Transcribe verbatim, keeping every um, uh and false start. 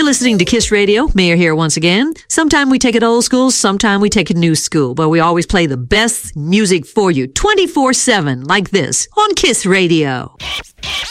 listening to Kiss Radio. Mayor here once again. Sometime we take it old school, sometime we take it new school, but we always play the best music for you twenty-four seven like this on Kiss Radio.